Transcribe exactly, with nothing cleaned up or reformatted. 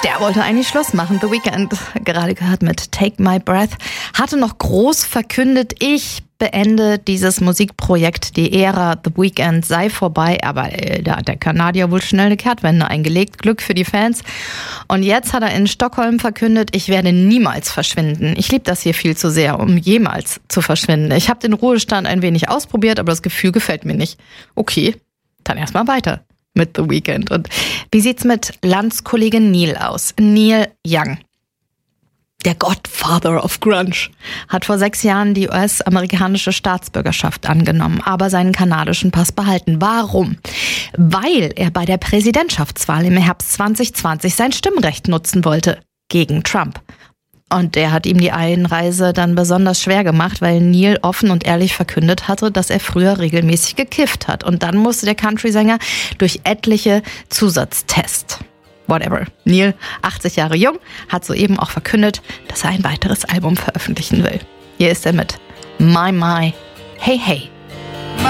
Der wollte eigentlich Schluss machen. The Weeknd, gerade gehört mit Take My Breath, hatte noch groß verkündet, ich beende dieses Musikprojekt, die Ära The Weeknd sei vorbei. Aber äh, da hat der Kanadier wohl schnell eine Kehrtwende eingelegt. Glück für die Fans. Und jetzt hat er in Stockholm verkündet, ich werde niemals verschwinden. Ich liebe das hier viel zu sehr, um jemals zu verschwinden. Ich habe den Ruhestand ein wenig ausprobiert, aber das Gefühl gefällt mir nicht. Okay, dann erstmal weiter mit The Weeknd. Und wie sieht's mit Landskollege Neil aus? Neil Young. Der Godfather of Grunge hat vor sechs Jahren die U S-amerikanische Staatsbürgerschaft angenommen, aber seinen kanadischen Pass behalten. Warum? Weil er bei der Präsidentschaftswahl im Herbst zwanzig zwanzig sein Stimmrecht nutzen wollte. Gegen Trump. Und der hat ihm die Einreise dann besonders schwer gemacht, weil Neil offen und ehrlich verkündet hatte, dass er früher regelmäßig gekifft hat. Und dann musste der Country-Sänger durch etliche Zusatztests. Whatever. Neil, achtzig Jahre jung, hat soeben auch verkündet, dass er ein weiteres Album veröffentlichen will. Hier ist er mit My My, Hey Hey.